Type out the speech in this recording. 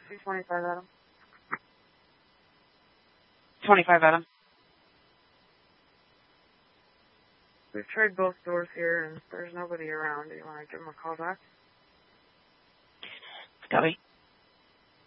225 Adam. 25 Adam. We've tried both doors here, and there's nobody around. Do you want to give them a call back? Scotty.